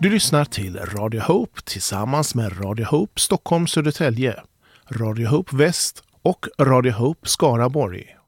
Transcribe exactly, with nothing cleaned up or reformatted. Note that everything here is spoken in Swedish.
Du lyssnar till Radio Hope tillsammans med Radio Hope Stockholm Södertälje, Radio Hope Väst och Radio Hope Skaraborg.